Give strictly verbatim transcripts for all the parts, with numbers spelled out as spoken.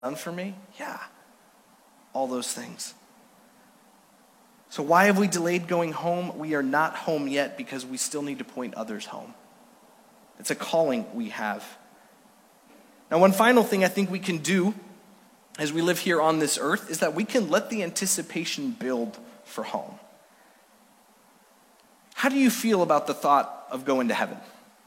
done for me? Yeah, all those things. So why have we delayed going home? We are not home yet because we still need to point others home. It's a calling we have. Now, one final thing I think we can do as we live here on this earth is that we can let the anticipation build for home. How do you feel about the thought of going to heaven?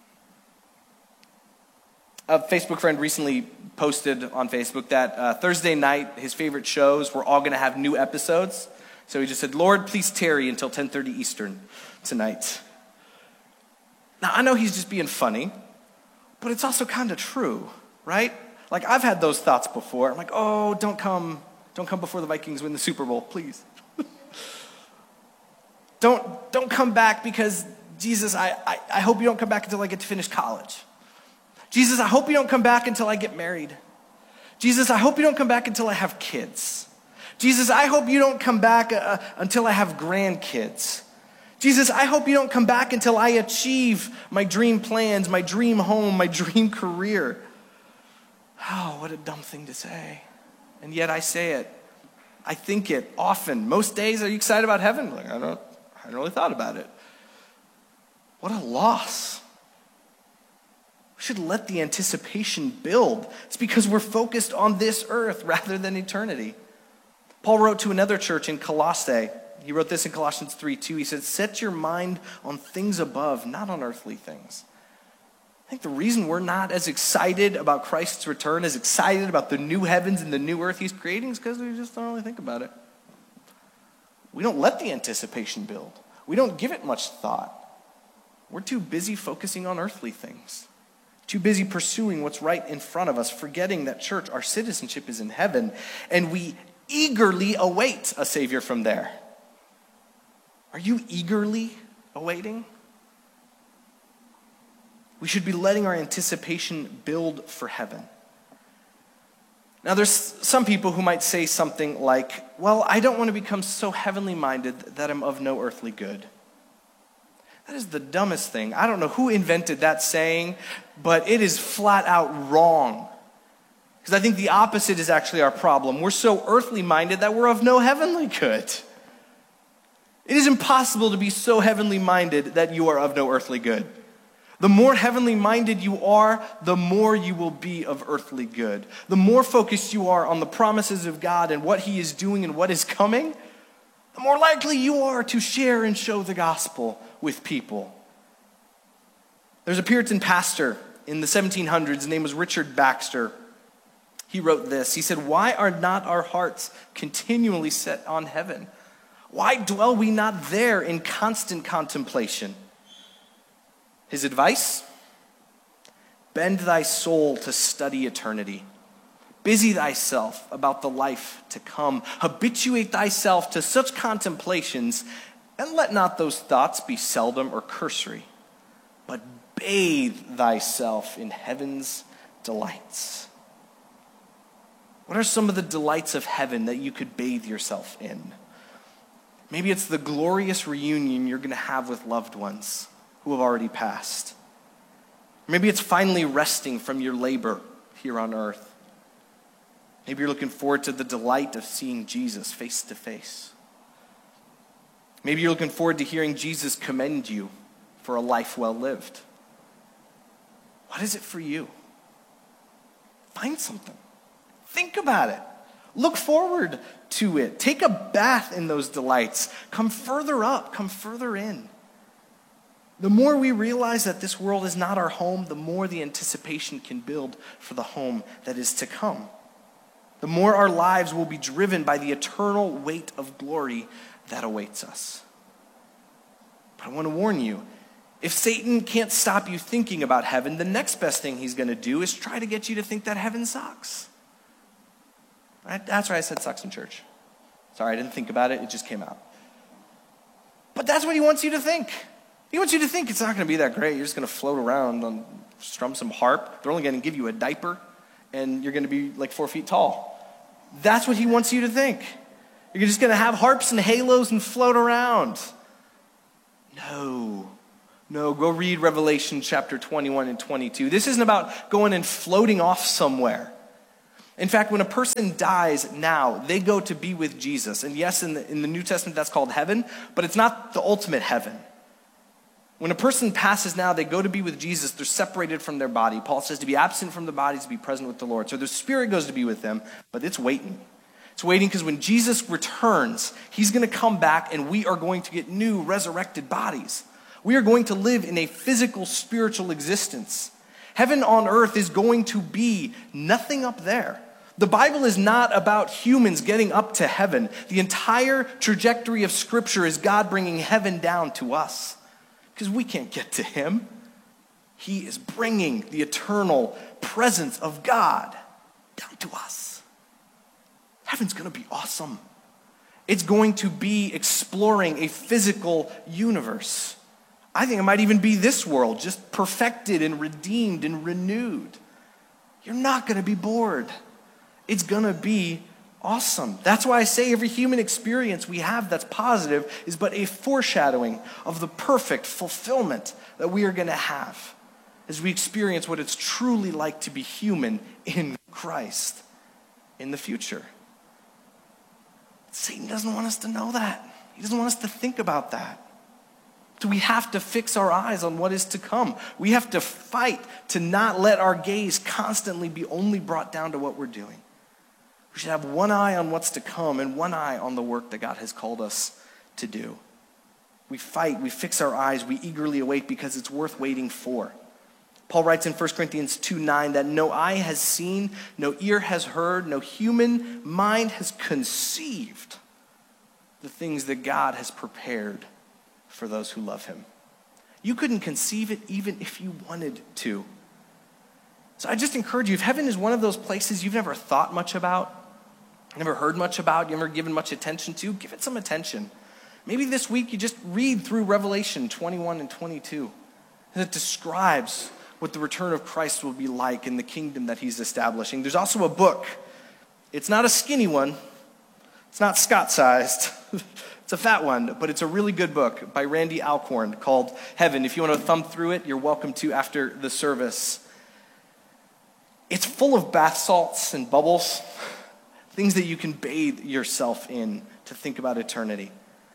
A Facebook friend recently posted on Facebook that uh, Thursday night, his favorite shows were all going to have new episodes. So he just said, Lord, please tarry until ten thirty Eastern tonight. Now, I know he's just being funny, but it's also kind of true, right? Like, I've had those thoughts before. I'm like, oh, don't come, don't come before the Vikings win the Super Bowl, please. don't, don't come back because, Jesus, I, I, I hope you don't come back until I get to finish college. Jesus, I hope you don't come back until I get married. Jesus, I hope you don't come back until I have kids. Jesus, I hope you don't come back uh, until I have grandkids. Jesus, I hope you don't come back until I achieve my dream plans, my dream home, my dream career. Oh, what a dumb thing to say. And yet I say it. I think it often. Most days, are you excited about heaven? Like, I don't, I haven't really thought about it. What a loss. We should let the anticipation build. It's because we're focused on this earth rather than eternity. Paul wrote to another church in Colossae. He wrote this in Colossians three two. He said, set your mind on things above, not on earthly things. I think the reason we're not as excited about Christ's return, as excited about the new heavens and the new earth he's creating, is because we just don't really think about it. We don't let the anticipation build. We don't give it much thought. We're too busy focusing on earthly things. Too busy pursuing what's right in front of us, forgetting that, church, our citizenship is in heaven, and we eagerly await a Savior from there. Are you eagerly awaiting? We should be letting our anticipation build for heaven. Now, there's some people who might say something like, well, I don't want to become so heavenly minded that I'm of no earthly good. That is the dumbest thing. I don't know who invented that saying, but it is flat out wrong. Because I think the opposite is actually our problem. We're so earthly minded that we're of no heavenly good. It is impossible to be so heavenly minded that you are of no earthly good. The more heavenly minded you are, the more you will be of earthly good. The more focused you are on the promises of God and what he is doing and what is coming, the more likely you are to share and show the gospel with people. There's a Puritan pastor in the seventeen hundreds. His name was Richard Baxter. He wrote this. He said, why are not our hearts continually set on heaven? Why dwell we not there in constant contemplation? His advice? Bend thy soul to study eternity. Busy thyself about the life to come. Habituate thyself to such contemplations, and let not those thoughts be seldom or cursory, but bathe thyself in heaven's delights. What are some of the delights of heaven that you could bathe yourself in? Maybe it's the glorious reunion you're going to have with loved ones who have already passed. Maybe it's finally resting from your labor here on earth. Maybe you're looking forward to the delight of seeing Jesus face to face. Maybe you're looking forward to hearing Jesus commend you for a life well lived. What is it for you? Find something. Think about it. Look forward to it. Take a bath in those delights. Come further up. Come further in. The more we realize that this world is not our home, the more the anticipation can build for the home that is to come. The more our lives will be driven by the eternal weight of glory that awaits us. But I want to warn you, if Satan can't stop you thinking about heaven, the next best thing he's going to do is try to get you to think that heaven sucks. Right? That's why I said sucks in church. Sorry, I didn't think about it. It just came out. But that's what he wants you to think. He wants you to think it's not going to be that great. You're just going to float around and strum some harp. They're only going to give you a diaper, and you're going to be like four feet tall. That's what he wants you to think. You're just going to have harps and halos and float around. No. No, go read Revelation chapter twenty-one and twenty-two. This isn't about going and floating off somewhere. In fact, when a person dies now, they go to be with Jesus. And yes, in the, in the New Testament, that's called heaven, but it's not the ultimate heaven. When a person passes now, they go to be with Jesus. They're separated from their body. Paul says to be absent from the body is to be present with the Lord. So their spirit goes to be with them, but it's waiting. It's waiting because when Jesus returns, he's going to come back and we are going to get new resurrected bodies. We are going to live in a physical, spiritual existence. Heaven on earth is going to be nothing up there. The Bible is not about humans getting up to heaven. The entire trajectory of Scripture is God bringing heaven down to us because we can't get to him. He is bringing the eternal presence of God down to us. Heaven's going to be awesome. It's going to be exploring a physical universe. I think it might even be this world, just perfected and redeemed and renewed. You're not going to be bored. It's going to be awesome. That's why I say every human experience we have that's positive is but a foreshadowing of the perfect fulfillment that we are going to have as we experience what it's truly like to be human in Christ in the future. Satan doesn't want us to know that. He doesn't want us to think about that. So we have to fix our eyes on what is to come. We have to fight to not let our gaze constantly be only brought down to what we're doing. We should have one eye on what's to come and one eye on the work that God has called us to do. We fight, we fix our eyes, we eagerly await because it's worth waiting for. Paul writes in First Corinthians two nine that no eye has seen, no ear has heard, no human mind has conceived the things that God has prepared for those who love him. You couldn't conceive it even if you wanted to. So I just encourage you, if heaven is one of those places you've never thought much about, never heard much about, you've never given much attention to, give it some attention. Maybe this week you just read through Revelation twenty-one and twenty-two. And it describes what the return of Christ will be like in the kingdom that he's establishing. There's also a book. It's not a skinny one. It's not Scott-sized. It's a fat one, but it's a really good book by Randy Alcorn called Heaven. If you want to thumb through it, you're welcome to after the service. It's full of bath salts and bubbles, things that you can bathe yourself in to think about eternity.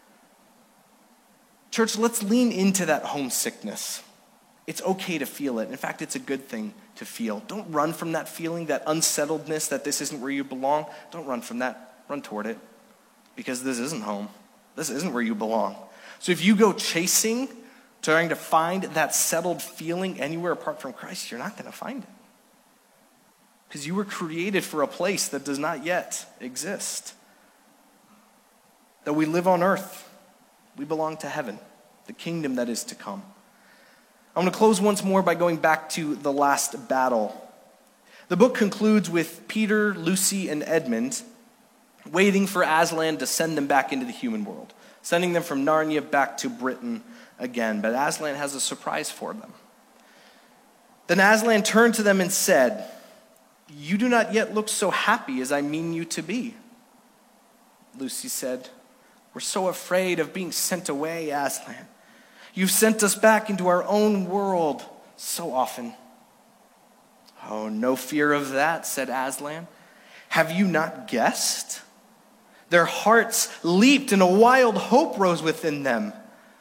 Church, let's lean into that homesickness. It's okay to feel it. In fact, it's a good thing to feel. Don't run from that feeling, that unsettledness that this isn't where you belong. Don't run from that. Run toward it because this isn't home. This isn't where you belong. So if you go chasing, trying to find that settled feeling anywhere apart from Christ, you're not going to find it. Because you were created for a place that does not yet exist. That we live on earth. We belong to heaven, the kingdom that is to come. I'm going to close once more by going back to the last battle. The book concludes with Peter, Lucy, and Edmund waiting for Aslan to send them back into the human world, sending them from Narnia back to Britain again. But Aslan has a surprise for them. Then Aslan turned to them and said, "You do not yet look so happy as I mean you to be." Lucy said, "We're so afraid of being sent away, Aslan. You've sent us back into our own world so often." "Oh, no fear of that," said Aslan. "Have you not guessed?" Their hearts leaped and a wild hope rose within them.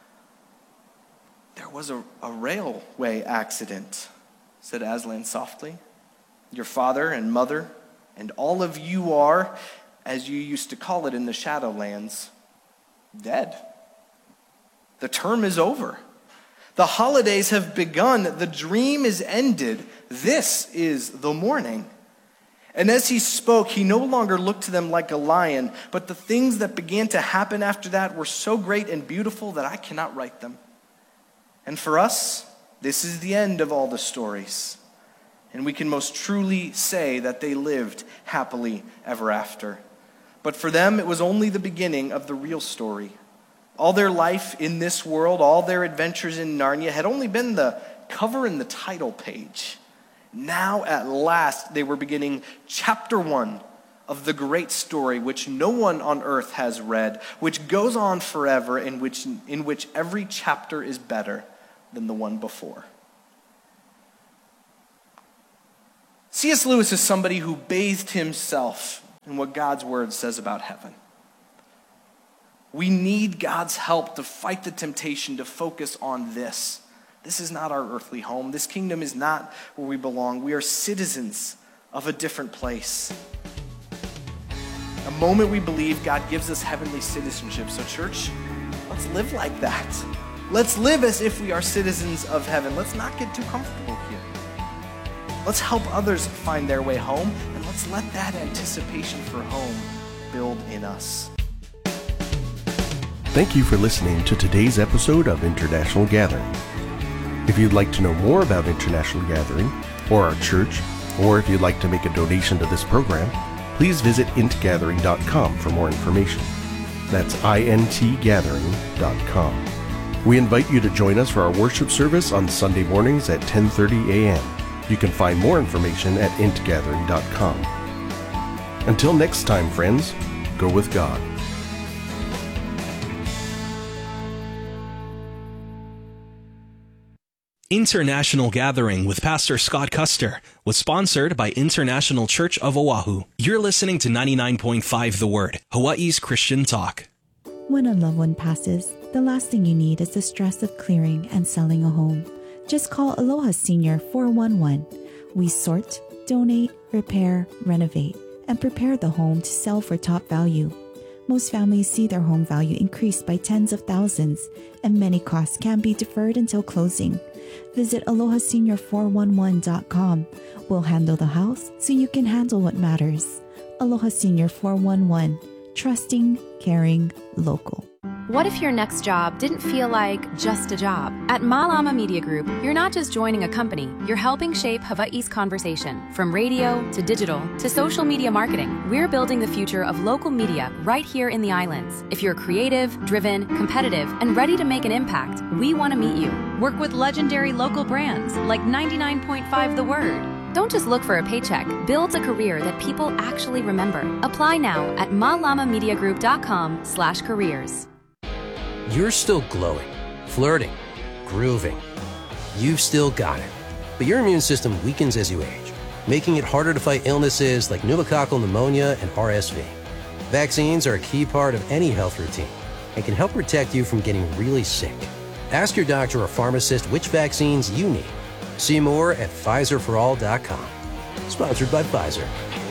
"There was a, a railway accident," said Aslan softly. "Your father and mother and all of you are, as you used to call it in the Shadowlands, dead. The term is over. The holidays have begun. The dream is ended. This is the morning." And as he spoke, he no longer looked to them like a lion, but the things that began to happen after that were so great and beautiful that I cannot write them. And for us, this is the end of all the stories. And we can most truly say that they lived happily ever after. But for them, it was only the beginning of the real story. All their life in this world, all their adventures in Narnia had only been the cover and the title page. Now, at last, they were beginning chapter one of the great story which no one on earth has read, which goes on forever, in which, in which every chapter is better than the one before. C S Lewis is somebody who bathed himself in what God's word says about heaven. We need God's help to fight the temptation to focus on this. This is not our earthly home. This kingdom is not where we belong. We are citizens of a different place. The moment we believe, God gives us heavenly citizenship. So church, let's live like that. Let's live as if we are citizens of heaven. Let's not get too comfortable here. Let's help others find their way home, and let's let that anticipation for home build in us. Thank you for listening to today's episode of International Gathering. If you'd like to know more about International Gathering or our church, or if you'd like to make a donation to this program, please visit int gathering dot com for more information. That's int gathering dot com. We invite you to join us for our worship service on Sunday mornings at ten thirty a.m. You can find more information at int gathering dot com. Until next time, friends, go with God. International Gathering with Pastor Scott Custer was sponsored by International Church of Oahu. You're listening to ninety-nine point five The Word, Hawaii's Christian talk. When a loved one passes, the last thing you need is the stress of clearing and selling a home. Just call Aloha Senior four one one. We sort, donate, repair, renovate, and prepare the home to sell for top value. Most families see their home value increase by tens of thousands, and many costs can be deferred until closing. Visit aloha senior four one one dot com. We'll handle the house so you can handle what matters. Aloha Senior four one one. Trusting, caring, local. What if your next job didn't feel like just a job? At Malama Media Group, you're not just joining a company, you're helping shape Hawaii's conversation. From radio to digital to social media marketing, we're building the future of local media right here in the islands. If you're creative, driven, competitive, and ready to make an impact, we want to meet you. Work with legendary local brands like ninety-nine point five The Word. Don't just look for a paycheck. Build a career that people actually remember. Apply now at malamamediagroup dot com slash careers. You're still glowing, flirting, grooving. You've still got it. But your immune system weakens as you age, making it harder to fight illnesses like pneumococcal pneumonia and R S V. Vaccines are a key part of any health routine and can help protect you from getting really sick. Ask your doctor or pharmacist which vaccines you need. See more at Pfizer for all dot com. Sponsored by Pfizer.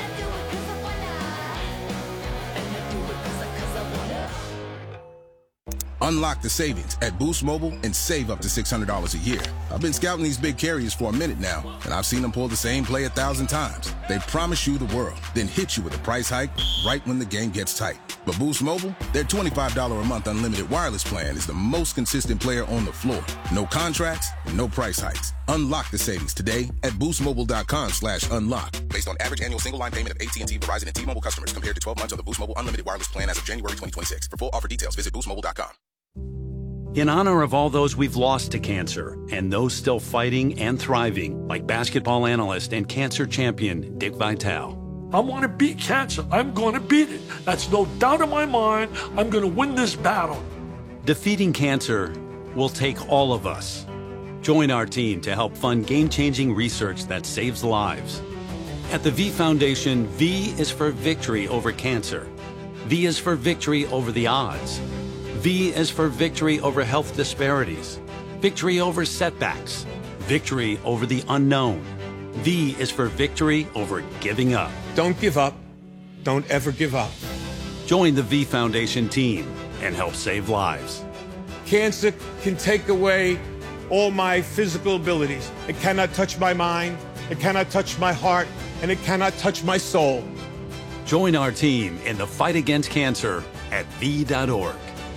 Unlock the savings at Boost Mobile and save up to six hundred dollars a year. I've been scouting these big carriers for a minute now, and I've seen them pull the same play a thousand times. They promise you the world, then hit you with a price hike right when the game gets tight. But Boost Mobile, their twenty-five dollars a month unlimited wireless plan is the most consistent player on the floor. No contracts, and no price hikes. Unlock the savings today at boostmobile.com slash unlock. Based on average annual single line payment of A T and T, Verizon, and T-Mobile customers compared to twelve months of the Boost Mobile unlimited wireless plan as of January twenty twenty-six. For full offer details, visit boost mobile dot com. In honor of all those we've lost to cancer and those still fighting and thriving, like basketball analyst and cancer champion Dick Vitale. I want to beat cancer. I'm going to beat it. That's no doubt in my mind. I'm going to win this battle. Defeating cancer will take all of us. Join our team to help fund game-changing research that saves lives. At the V Foundation, V is for victory over cancer. V is for victory over the odds. V is for victory over health disparities, victory over setbacks, victory over the unknown. V is for victory over giving up. Don't give up. Don't ever give up. Join the V Foundation team and help save lives. Cancer can take away all my physical abilities. It cannot touch my mind, it cannot touch my heart, and it cannot touch my soul. Join our team in the fight against cancer at V dot org.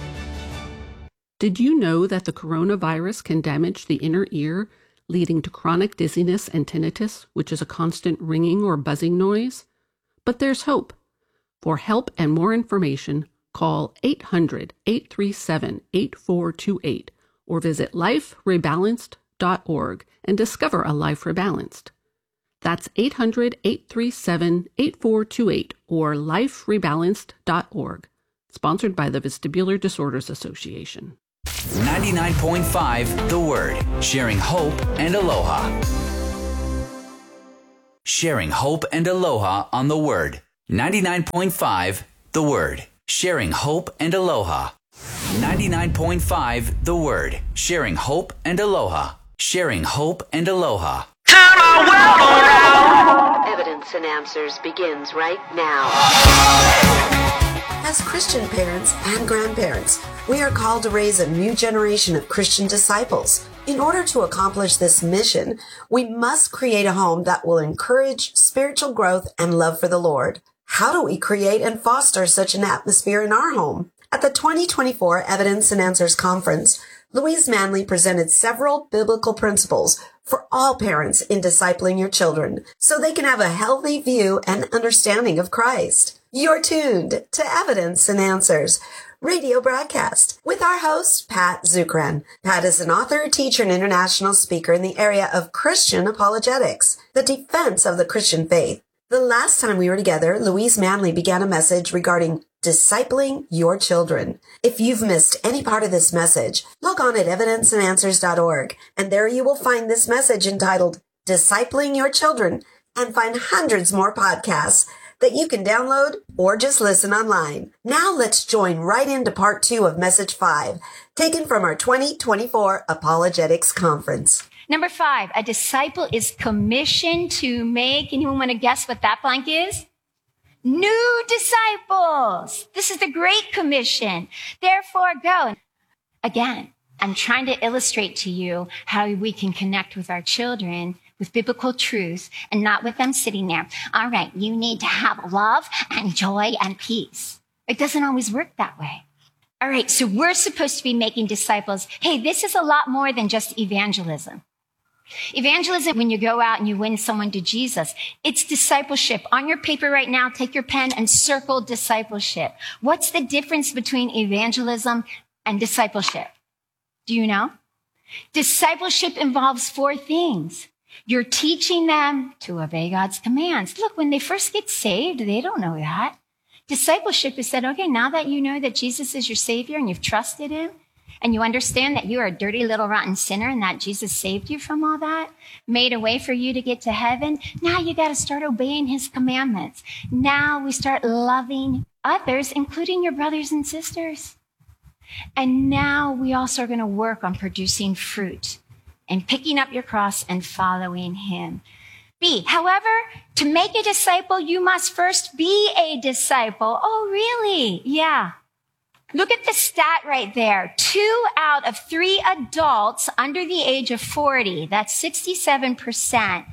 Did you know that the coronavirus can damage the inner ear, leading to chronic dizziness and tinnitus, which is a constant ringing or buzzing noise? But there's hope. For help and more information, call eight hundred, eight three seven, eight four two eight or visit life rebalanced dot org and discover a life rebalanced. That's eight hundred, eight three seven, eight four two eight or life rebalanced dot org. Sponsored by the Vestibular Disorders Association. ninety-nine point five The Word, sharing hope and aloha. sharing hope and aloha on the Word. ninety-nine point five The Word, sharing hope and aloha. ninety-nine point five The Word, sharing hope and aloha. Sharing hope and aloha. Turn our world around. Evidence and Answers begins right now. As Christian parents and grandparents, we are called to raise a new generation of Christian disciples. In order to accomplish this mission, we must create a home that will encourage spiritual growth and love for the Lord. How do we create and foster such an atmosphere in our home? At the twenty twenty-four Evidence and Answers Conference, Louise Manley presented several biblical principles for all parents in discipling your children so they can have a healthy view and understanding of Christ. You're tuned to Evidence and Answers radio broadcast with our host, Pat Zukeran. Pat is an author, teacher, and international speaker in the area of Christian apologetics, the defense of the Christian faith. The last time we were together, Louise Manley began a message regarding discipling your children. If you've missed any part of this message, log on at evidence and answers dot org, and there you will find this message entitled Discipling Your Children, and find hundreds more podcasts that you can download or just listen online. Now let's join right into part two of message five, taken from our twenty twenty-four Apologetics Conference. Number five, a disciple is commissioned to make, anyone want to guess what that blank is? New disciples. This is the Great Commission. Therefore, go. Again, I'm trying to illustrate to you how we can connect with our children with biblical truth and not with them sitting there. All right, you need to have love and joy and peace. It doesn't always work that way. All right, so we're supposed to be making disciples. Hey, this is a lot more than just evangelism. Evangelism, when you go out and you win someone to Jesus, it's discipleship. On your paper right now, take your pen and circle discipleship. What's the difference between evangelism and discipleship? Do you know? Discipleship involves four things. You're teaching them to obey God's commands. Look, when they first get saved, they don't know that. Discipleship is that, okay, now that you know that Jesus is your Savior and you've trusted him, and you understand that you are a dirty little rotten sinner and that Jesus saved you from all that, made a way for you to get to heaven, now you got to start obeying his commandments. Now we start loving others, including your brothers and sisters. And now we also are going to work on producing fruit and picking up your cross and following him. B, however, to make a disciple, you must first be a disciple. Oh, really? Yeah. Look at the stat right there. Two out of three adults under the age of forty, that's sixty-seven percent,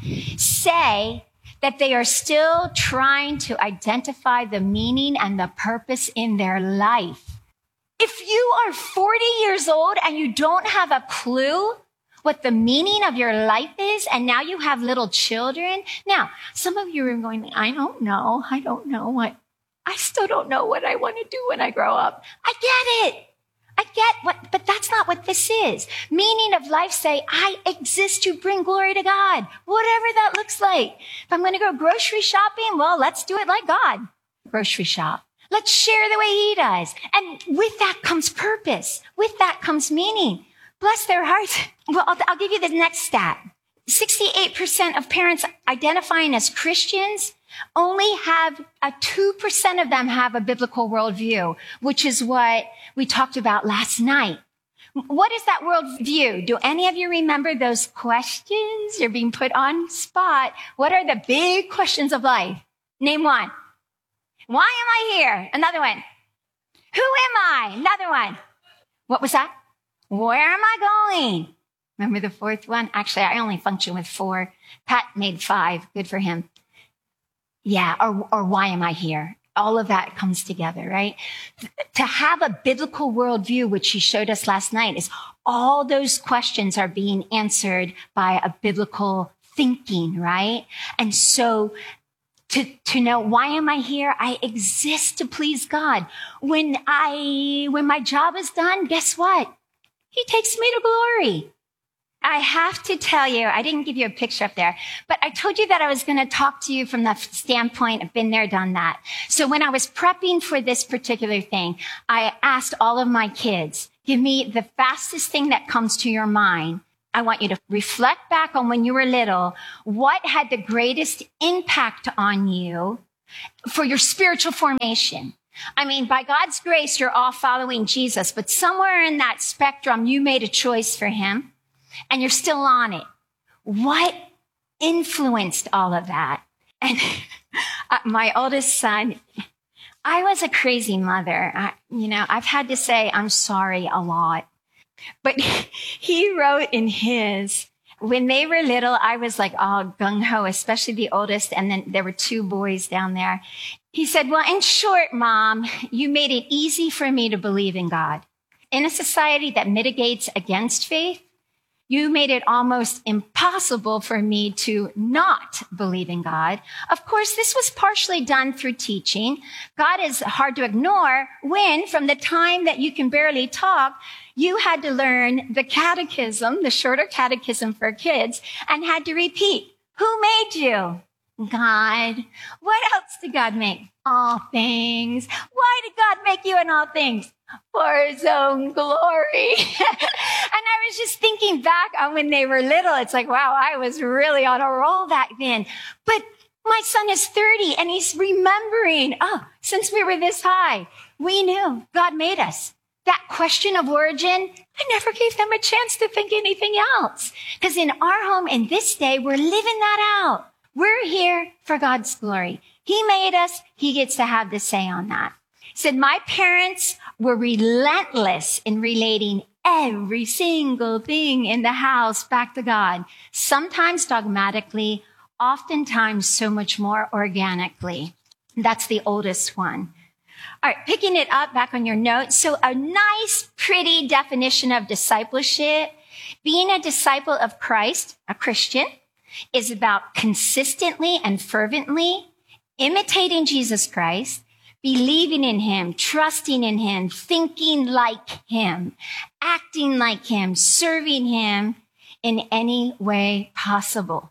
say that they are still trying to identify the meaning and the purpose in their life. If you are forty years old and you don't have a clue what the meaning of your life is, and now you have little children. Now, some of you are going, I don't know. I don't know what. I still don't know what I want to do when I grow up. I get it. I get what, but that's not what this is. Meaning of life, say, I exist to bring glory to God, whatever that looks like. If I'm going to go grocery shopping, well, let's do it like God. Grocery shop. Let's share the way he does. And with that comes purpose. With that comes meaning. Bless their hearts. Well, I'll, I'll give you the next stat. sixty-eight percent of parents identifying as Christians only have a two percent of them have a biblical worldview, which is what we talked about last night. What is that worldview? Do any of you remember those questions? You're being put on spot. What are the big questions of life? Name one. Why am I here? Another one. Who am I? Another one. What was that? Where am I going? Remember the fourth one? Actually, I only function with four. Pat made five. Good for him. Yeah, or, or why am I here? All of that comes together, right? To have a biblical worldview, which she showed us last night, is all those questions are being answered by a biblical thinking, right? And so to, to know, why am I here? I exist to please God. When I, when my job is done, guess what? He takes me to glory. I have to tell you, I didn't give you a picture up there, but I told you that I was going to talk to you from the standpoint of been there, done that. So when I was prepping for this particular thing, I asked all of my kids, give me the fastest thing that comes to your mind I want you to reflect back on when you were little. What had the greatest impact on you for your spiritual formation? I mean, by God's grace, you're all following Jesus, but somewhere in that spectrum, you made a choice for him and you're still on it. What influenced all of that? And my oldest son, I was a crazy mother. I, you know, I've had to say I'm sorry a lot. But he wrote in his, when they were little, I was like all gung-ho, especially the oldest. And then there were two boys down there. He said, well, in short, Mom, you made it easy for me to believe in God. In a society that mitigates against faith, you made it almost impossible for me to not believe in God. Of course, this was partially done through teaching. God is hard to ignore when, from the time that you can barely talk, you had to learn the catechism, the shorter catechism for kids, and had to repeat, who made you? God. What else did God make? All things. Why did God make you in all things? For his own glory. And I was just thinking back on when they were little. It's like, wow, I was really on a roll back then. But my son is thirty and he's remembering, oh, since we were this high, we knew God made us. That question of origin, I never gave them a chance to think anything else. Because in our home in this day, we're living that out. We're here for God's glory. He made us. He gets to have the say on that. He said, my parents were relentless in relating every single thing in the house back to God, sometimes dogmatically, oftentimes so much more organically. That's the oldest one. All right, picking it up back on your notes. So a nice, pretty definition of discipleship. Being a disciple of Christ, a Christian, is about consistently and fervently imitating Jesus Christ, believing in him, trusting in him, thinking like him, acting like him, serving him in any way possible.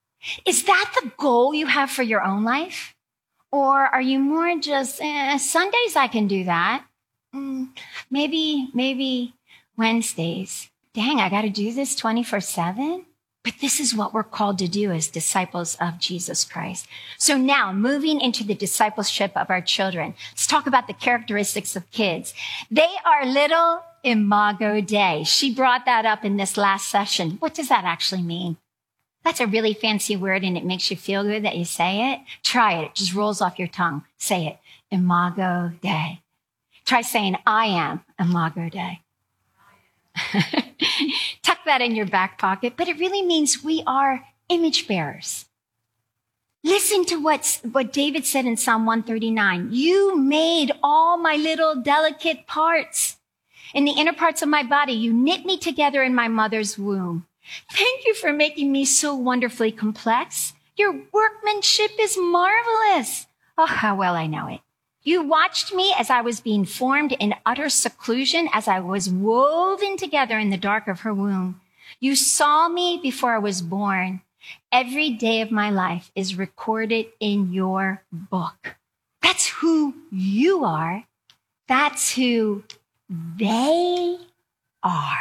Is that the goal you have for your own life? Or are you more just, eh, Sundays I can do that. Mm, maybe, maybe Wednesdays. Dang, I got to do this twenty-four seven? But this is what we're called to do as disciples of Jesus Christ. So now, moving into the discipleship of our children, let's talk about the characteristics of kids. They are little imago Dei. She brought that up in this last session. What does that actually mean? That's a really fancy word and it makes you feel good that you say it. Try it. It just rolls off your tongue. Say it. Imago Dei. Try saying, I am imago Dei. Tuck that in your back pocket, but it really means we are image bearers. Listen to what's, what David said in Psalm one thirty-nine. You made all my little delicate parts. In the inner parts of my body, you knit me together in my mother's womb. Thank you for making me so wonderfully complex. Your workmanship is marvelous. Oh, how well I know it. You watched me as I was being formed in utter seclusion, as I was woven together in the dark of her womb. You saw me before I was born. Every day of my life is recorded in your book. That's who you are. That's who they are.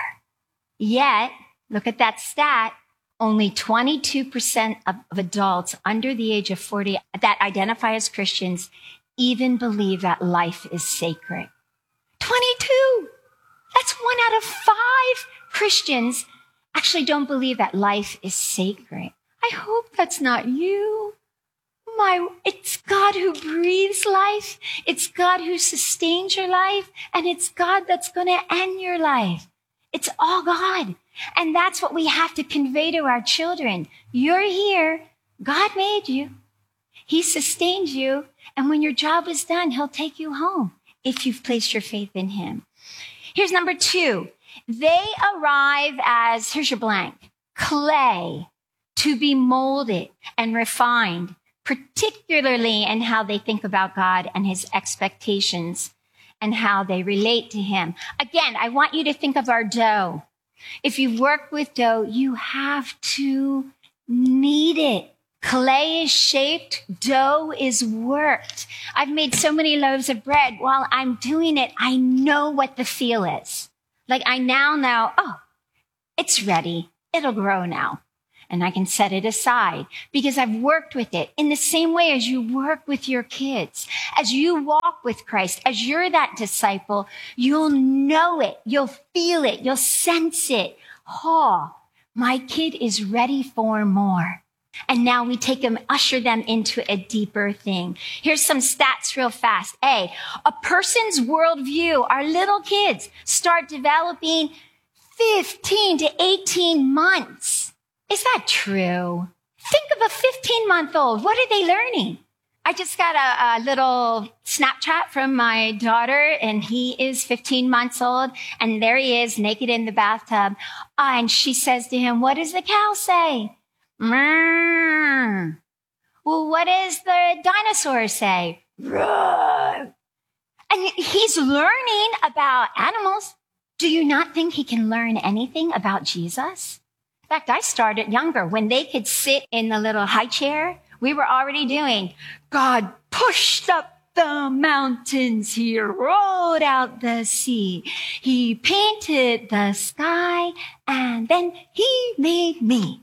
Yet, look at that stat. Only twenty-two percent of, of adults under the age of forty that identify as Christians even believe that life is sacred. twenty-two. That's one out of five Christians actually don't believe that life is sacred. I hope that's not you. My, it's God who breathes life. It's God who sustains your life. And it's God that's going to end your life. It's all God. And that's what we have to convey to our children. You're here. God made you. He sustains you. And when your job is done, he'll take you home if you've placed your faith in him. Here's number two. They arrive as, here's your blank, clay to be molded and refined, particularly in how they think about God and his expectations and how they relate to him. Again, I want you to think of our dough. If you've worked with dough, you have to knead it. Clay is shaped, dough is worked. I've made so many loaves of bread. While I'm doing it, I know what the feel is. Like I now know, oh, it's ready. it'll grow now. And I can set it aside because I've worked with it in the same way as you work with your kids. As you walk with Christ, as you're that disciple, you'll know it. You'll feel it. You'll sense it. Oh, my kid is ready for more. And now we take them, usher them into a deeper thing. Here's some stats real fast. A, a person's worldview, our little kids start developing fifteen to eighteen months. Is that true? Think of a fifteen-month-old. What are they learning? I just got a, a little Snapchat from my daughter, and he is fifteen months old, and there he is, naked in the bathtub. Uh, and she says to him, what does the cow say? Mmm. Well, what does the dinosaur say? Roar. And he's learning about animals. Do you not think he can learn anything about Jesus? In fact, I started younger. When they could sit in the little high chair, we were already doing, God pushed up the mountains, he rolled out the sea, he painted the sky, and then he made me.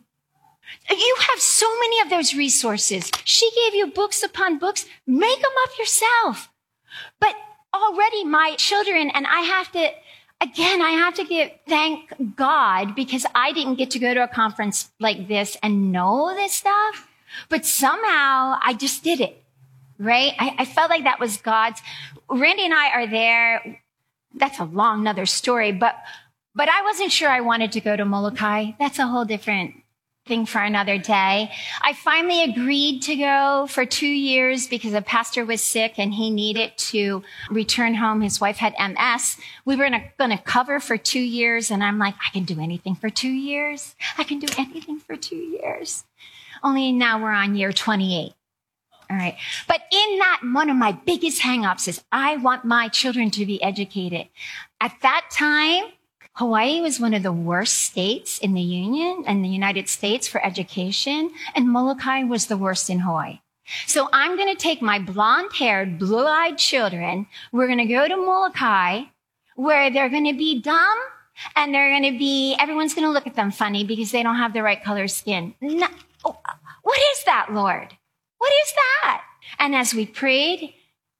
You have so many of those resources. She gave you books upon books. Make them up yourself. But already my children, and I have to, again, I have to give thank God because I didn't get to go to a conference like this and know this stuff. But somehow I just did it, right? I, I felt like that was God's. Randy and I are there. That's a long another story, but, but I wasn't sure I wanted to go to Molokai. That's a whole different thing for another day. I finally agreed to go for two years because a pastor was sick and he needed to return home. His wife had M S. We were going to cover for two years. And I'm like, I can do anything for two years. I can do anything for two years. Only now we're on year twenty-eight. All right. But in that, one of my biggest hangups is I want my children to be educated. At that time, Hawaii was one of the worst states in the Union and the United States for education, and Molokai was the worst in Hawaii. So I'm going to take my blonde-haired, blue-eyed children. We're going to go to Molokai, where they're going to be dumb, and they're going to be, everyone's going to look at them funny because they don't have the right color skin. No, oh, what is that, Lord? What is that? And as we prayed,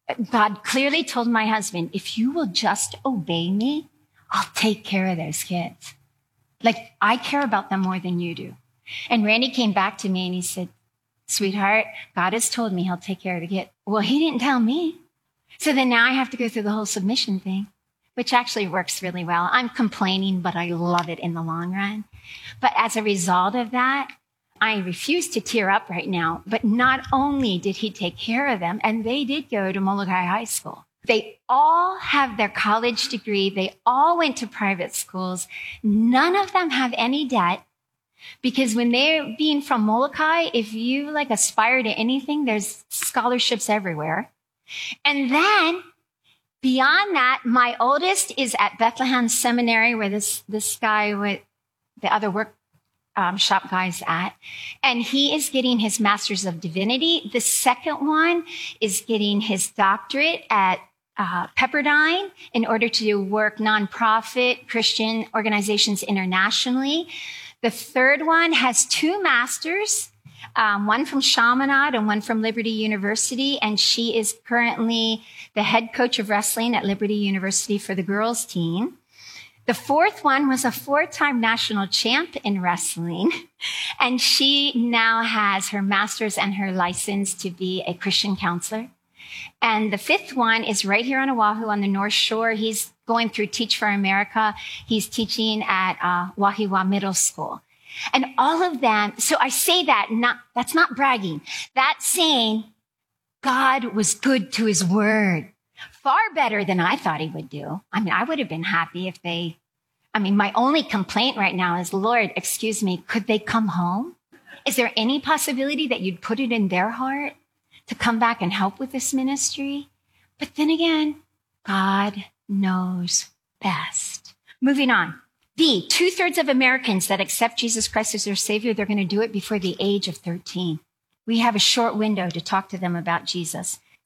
God clearly told my husband, if you will just obey me, I'll take care of those kids. Like, I care about them more than you do. And Randy came back to me and he said, sweetheart, God has told me he'll take care of the kid. Well, he didn't tell me. So then now I have to go through the whole submission thing, which actually works really well. I'm complaining, but I love it in the long run. But as a result of that, I refuse to tear up right now. But not only did he take care of them, and they did go to Molokai High School. They all have their college degree. They all went to private schools. None of them have any debt because when they're being from Molokai, if you like aspire to anything, there's scholarships everywhere. And then beyond that, my oldest is at Bethlehem Seminary where this, this guy with the other work um, shop guy's at. And he is getting his Master's of Divinity. The second one is getting his doctorate at Uh, Pepperdine in order to work nonprofit Christian organizations internationally. The third one has two masters, um, one from Chaminade and one from Liberty University, and she is currently the head coach of wrestling at Liberty University for the girls team. The fourth one was a four-time national champ in wrestling, and she now has her master's and her license to be a Christian counselor. And the fifth one is right here on Oahu on the North Shore. He's going through Teach for America. He's teaching at uh, Wahiawa Middle School. And all of them, so I say that, not that's not bragging. That's saying God was good to his word. Far better than I thought he would do. I mean, I would have been happy if they, I mean, my only complaint right now is, Lord, excuse me, could they come home? Is there any possibility that you'd put it in their heart to come back and help with this ministry? But then again, God knows best. Moving on. D, two-thirds of Americans that accept Jesus Christ as their Savior, they're going to do it before the age of thirteen. We have a short window to talk to them about Jesus.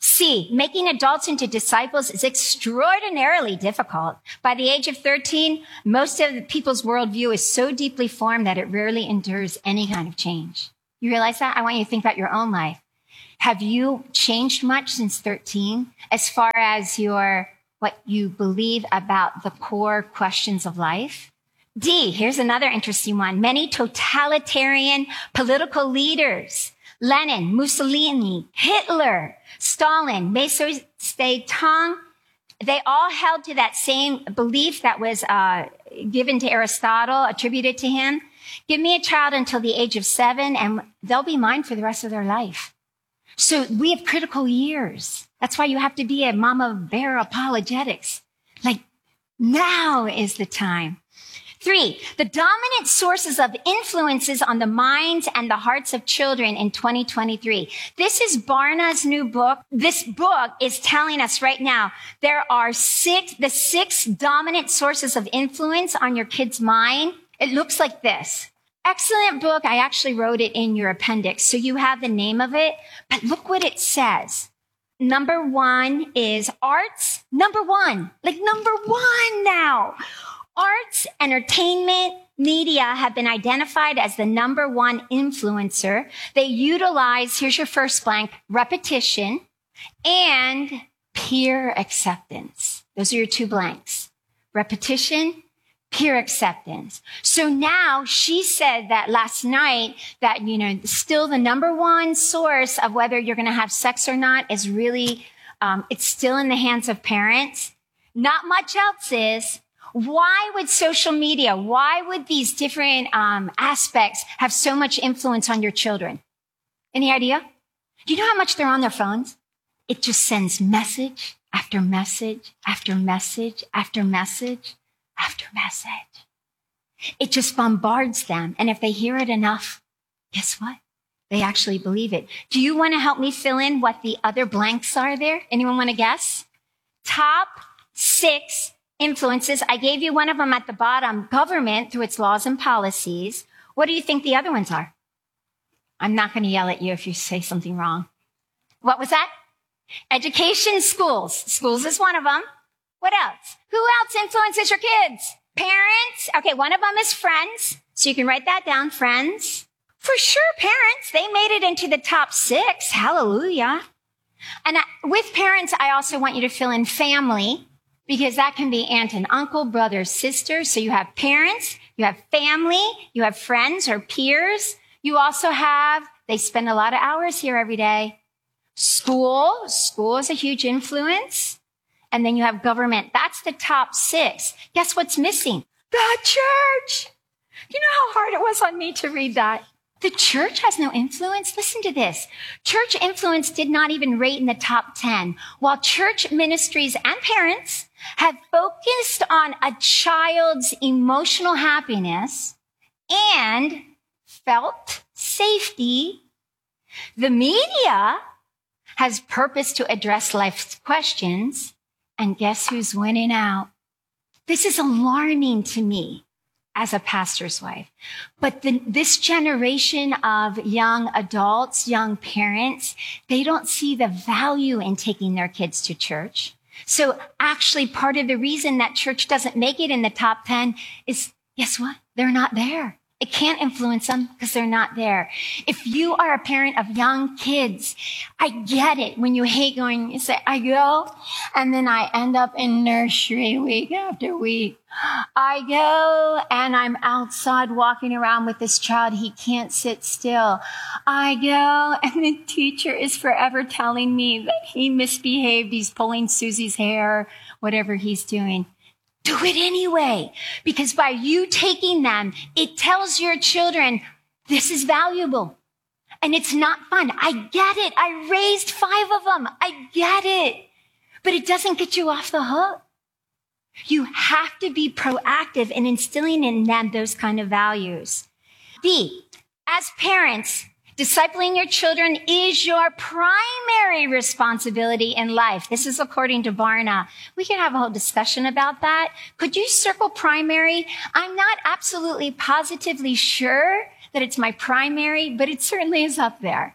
C, making adults into disciples is extraordinarily difficult. By the age of thirteen, most of the people's worldview is so deeply formed that it rarely endures any kind of change. You realize that? I want you to think about your own life. Have you changed much since thirteen as far as your, what you believe about the core questions of life? D, here's another interesting one. Many totalitarian political leaders, Lenin, Mussolini, Hitler, Stalin, Mao Zedong, they all held to that same belief that was uh, given to Aristotle, attributed to him. Give me a child until the age of seven, and they'll be mine for the rest of their life. So we have critical years. That's why you have to be a mama bear apologetics. Like, now is the time. Three, the dominant sources of influences on the minds and the hearts of children in twenty twenty-three. This is Barna's new book. This book is telling us right now there are six, the six dominant sources of influence on your kid's mind. It looks like this. Excellent book. I actually wrote it in your appendix, so you have the name of it. But look what it says. Number one is arts. Number one, like number one now. Arts, entertainment, media have been identified as the number one influencer. They utilize, here's your first blank, repetition and peer acceptance. Those are your two blanks. Repetition, peer acceptance. So now she said that last night that, you know, still the number one source of whether you're going to have sex or not is really, um, it's still in the hands of parents. Not much else is. Why would social media, why would these different um, aspects have so much influence on your children? Any idea? Do you know how much they're on their phones? It just sends message after message after message after message after message. It just bombards them. And if they hear it enough, guess what? They actually believe it. Do you want to help me fill in what the other blanks are there? Anyone want to guess? Top six influences. I gave you one of them at the bottom, government through its laws and policies. What do you think the other ones are? I'm not going to yell at you if you say something wrong. What was that? Education, schools. Schools is one of them. What else? Who else influences your kids? Parents. Okay, one of them is friends. So you can write that down, friends. For sure, parents. They made it into the top six. Hallelujah. And I, with parents, I also want you to fill in family, because that can be aunt and uncle, brother, sister. So you have parents, you have family, you have friends or peers. You also have, they spend a lot of hours here every day. School, school is a huge influence. And then you have government. That's the top six. Guess what's missing? The church. You know how hard it was on me to read that? The church has no influence. Listen to this. Church influence did not even rate in the top ten, while church ministries and parents have focused on a child's emotional happiness and felt safety. The media has purpose to address life's questions, and guess who's winning out? This is alarming to me as a pastor's wife. But the, this generation of young adults, young parents, they don't see the value in taking their kids to church. So actually part of the reason that church doesn't make it in the top ten is, guess what? They're not there. It can't influence them because they're not there. If you are a parent of young kids, I get it when you hate going, you say, I go, and then I end up in nursery week after week. I go and I'm outside walking around with this child. He can't sit still. I go and the teacher is forever telling me that he misbehaved. He's pulling Susie's hair, whatever he's doing. Do it anyway, because by you taking them, it tells your children, this is valuable and it's not fun. I get it. I raised five of them. I get it, but it doesn't get you off the hook. You have to be proactive in instilling in them those kind of values. B, as parents, discipling your children is your primary responsibility in life. This is according to Barna. We can have a whole discussion about that. Could you circle primary? I'm not absolutely positively sure that it's my primary, but it certainly is up there.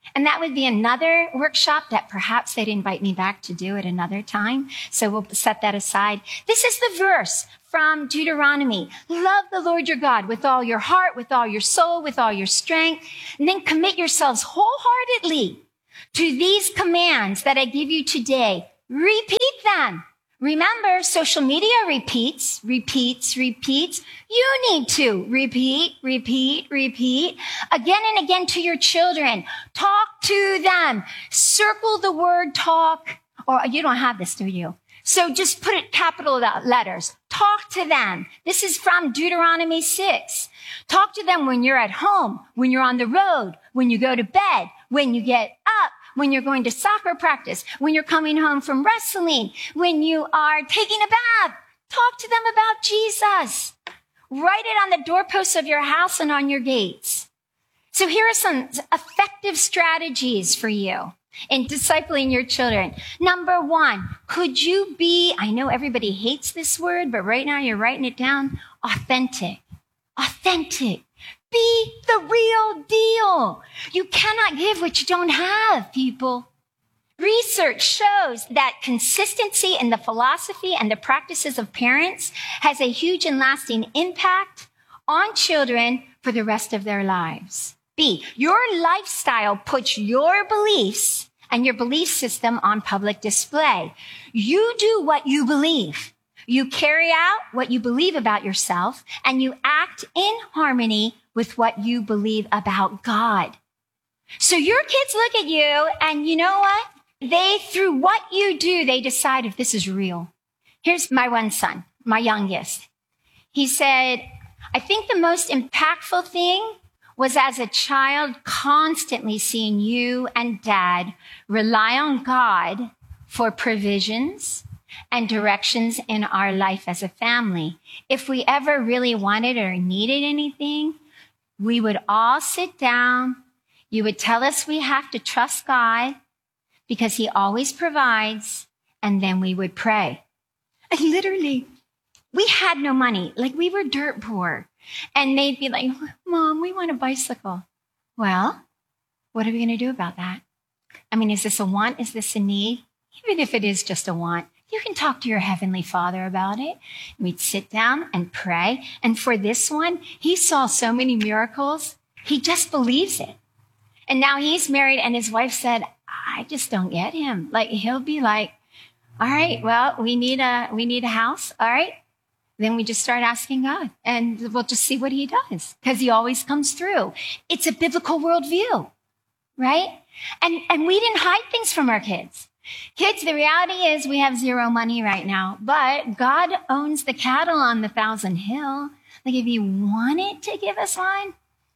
And that would be another workshop that perhaps they'd invite me back to do at another time. So we'll set that aside. This is the verse from Deuteronomy. Love the Lord your God with all your heart, with all your soul, with all your strength, and then commit yourselves wholeheartedly to these commands that I give you today. Repeat them. Remember, social media repeats, repeats, repeats. You need to repeat, repeat, repeat again and again to your children. Talk to them. Circle the word talk. Or you don't have this, do you? So just put it capital letters. Talk to them. This is from Deuteronomy six. Talk to them when you're at home, when you're on the road, when you go to bed, when you get up, when you're going to soccer practice, when you're coming home from wrestling, when you are taking a bath. Talk to them about Jesus. Write it on the doorposts of your house and on your gates. So here are some effective strategies for you in discipling your children. Number one, could you be, I know everybody hates this word, but right now you're writing it down, authentic. Authentic. Be the real deal. You cannot give what you don't have, people. Research shows that consistency in the philosophy and the practices of parents has a huge and lasting impact on children for the rest of their lives. B, your lifestyle puts your beliefs and your belief system on public display. You do what you believe. You carry out what you believe about yourself, and you act in harmony with what you believe about God. So your kids look at you, and you know what? They, through what you do, they decide if this is real. Here's my one son, my youngest. He said, I think the most impactful thing was as a child constantly seeing you and dad rely on God for provisions and directions in our life as a family. If we ever really wanted or needed anything, we would all sit down. You would tell us we have to trust God because he always provides, and then we would pray. And literally, we had no money. Like, we were dirt poor. And they'd be like, Mom, we want a bicycle. Well, what are we going to do about that? I mean, is this a want? Is this a need? Even if it is just a want, you can talk to your Heavenly Father about it. We'd sit down and pray. And for this one, he saw so many miracles. He just believes it. And now he's married, and his wife said, I just don't get him. Like, he'll be like, all right, well, we need a, we need a house. All right. Then we just start asking God, and we'll just see what he does, because he always comes through. It's a biblical worldview, right? And, and we didn't hide things from our kids. Kids, the reality is we have zero money right now, but God owns the cattle on the thousand hill. Like, if you wanted to give us one,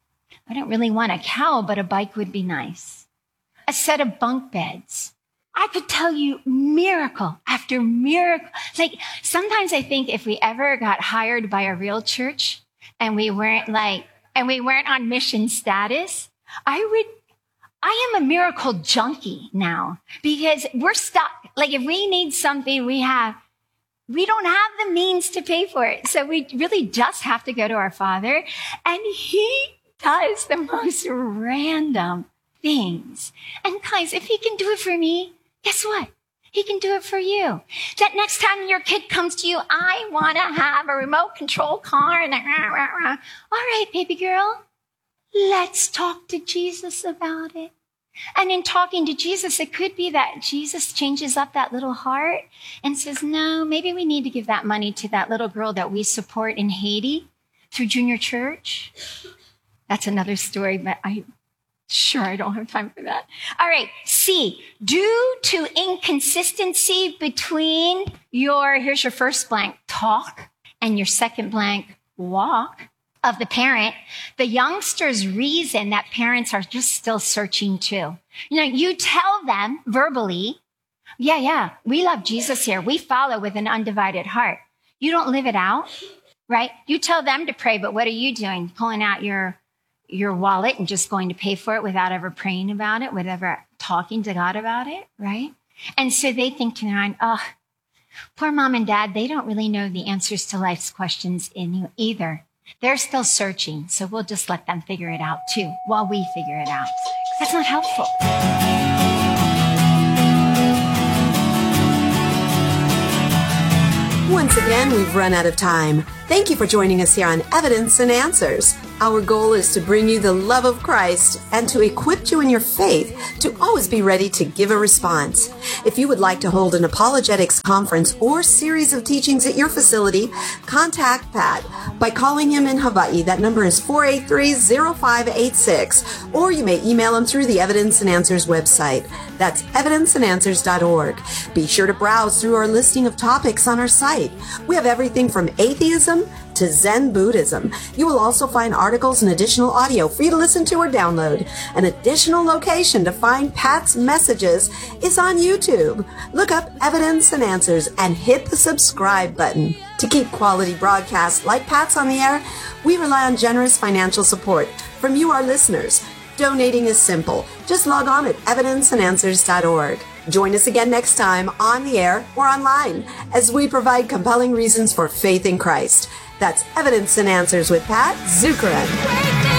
I don't really want a cow, but a bike would be nice. A set of bunk beds. I could tell you miracle after miracle. Like, sometimes I think if we ever got hired by a real church and we weren't like, and we weren't on mission status, I would, I am a miracle junkie now, because we're stuck. Like, if we need something, we have, we don't have the means to pay for it. So we really just have to go to our Father, and he does the most random things. And guys, if he can do it for me, guess what? He can do it for you. That next time your kid comes to you, I want to have a remote control car. And rah, rah, rah. All right, baby girl, let's talk to Jesus about it. And in talking to Jesus, it could be that Jesus changes up that little heart and says, no, maybe we need to give that money to that little girl that we support in Haiti through Junior Church. That's another story, but I... Sure, I don't have time for that. All right. C, due to inconsistency between your, here's your first blank, talk, and your second blank, walk of the parent, the youngsters reason that parents are just still searching too. You know, you tell them verbally, yeah, yeah, we love Jesus here. We follow with an undivided heart. You don't live it out, right? You tell them to pray, but what are you doing? Pulling out your your wallet and just going to pay for it without ever praying about it, without ever talking to God about it, right? And so they think to their mind, oh, poor mom and dad, they don't really know the answers to life's questions in either. They're still searching, so we'll just let them figure it out too, while we figure it out. That's not helpful. Once again, we've run out of time. Thank you for joining us here on Evidence and Answers. Our goal is to bring you the love of Christ and to equip you in your faith to always be ready to give a response. If you would like to hold an apologetics conference or series of teachings at your facility, contact Pat by calling him in Hawaii. That number is four eight three, zero five eight six, or you may email him through the Evidence and Answers website. That's evidence and answers dot org. Be sure to browse through our listing of topics on our site. We have everything from atheism to Zen Buddhism. You will also find articles and additional audio for you to listen to or download. An additional location to find Pat's messages is on YouTube. Look up Evidence and Answers and hit the subscribe button. To keep quality broadcasts like Pat's on the air, we rely on generous financial support from you, our listeners. Donating is simple. Just log on at evidence and answers dot org. Join us again next time on the air or online as we provide compelling reasons for faith in Christ. That's Evidence and Answers with Pat Zukeran.